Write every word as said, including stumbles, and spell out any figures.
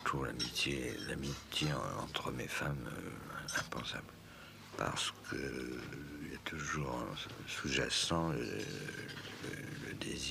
toujours l'amitié, l'amitié entre mes femmes euh, impensable. Parce que il y a toujours sous-jacent le, le, le désir